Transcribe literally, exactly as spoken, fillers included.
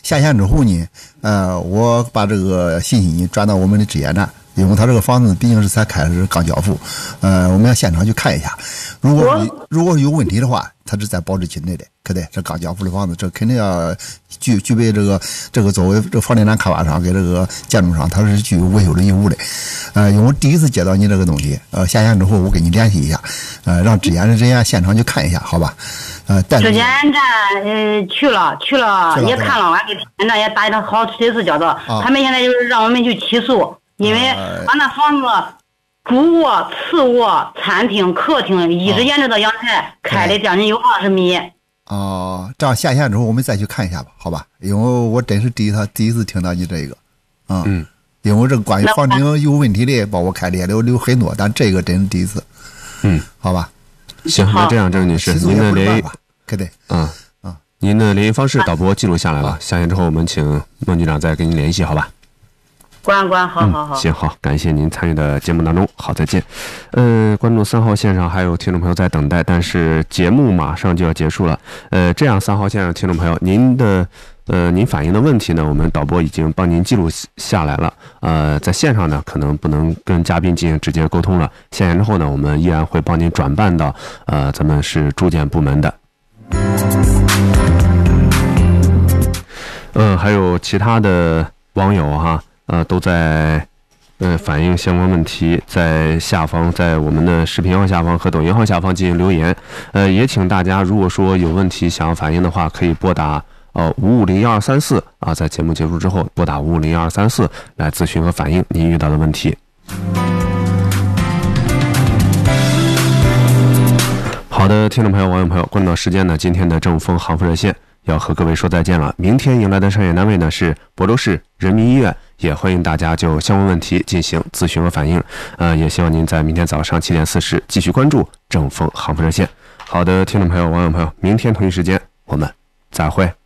下线之后呢，呃，我把这个信息转到我们的质检站。因为他这个房子毕竟是才开始刚交付，呃，我们要现场去看一下。如果如果有问题的话，他是在保质期内的，可对？这刚交付的房子，这肯定要具具备这个这个作为这个房地产开发商给这个建筑商，他是具有维修的义务的。呃，因为我第一次接到你这个东西，呃，下线之后我跟你联系一下，呃，让质检的人员现场去看一下，好吧？呃，但是质检站呃去了去了也看了，完给质检站也打一张好几次交道， 啊、 他们现在就是让我们去起诉。因为俺那房子主卧、次卧、餐厅、客厅一直沿着到阳台开的将近有二十米。 哦，这样下线之后我们再去看一下吧，好吧？因为我真是第一次第一次听到你这个，啊、嗯，嗯，因为这个关于房顶有问题的，包括开裂的有很多，但这个真是第一次。 嗯， 好吧。 行，那这样，郑女士，您的联系， 可对， 嗯嗯，您的联系方式导播记录下来了，下线之后我们请孟局长再跟您联系，好吧？ 关关，好好好、 嗯，行好，感谢您参与的节目当中，好，再见。呃，关注三号线上还有听众朋友在等待，但是节目马上就要结束了。呃，这样三号线上听众朋友，您的呃您反映的问题呢，我们导播已经帮您记录下来了。呃，在线上呢，可能不能跟嘉宾进行直接沟通了。下线之后呢，我们依然会帮您转办到呃咱们是住建部门的。嗯，还有其他的网友哈。呃，都在呃反映相关问题，在下方，在我们的视频号下方和抖音号下方进行留言。呃，也请大家如果说有问题想要反映的话，可以拨打呃五五零幺二三四啊，在节目结束之后拨打五五零幺二三四来咨询和反映您遇到的问题。好的，听众朋友、网友朋友，关注到时间呢，今天的正风航复热线要和各位说再见了。明天迎来的上演单位呢是亳州市人民医院，也欢迎大家就相关问题进行咨询和反映。呃，也希望您在明天早上七点四十继续关注正风航复热线。好的，听众朋友、网友朋友，明天同一时间我们再会。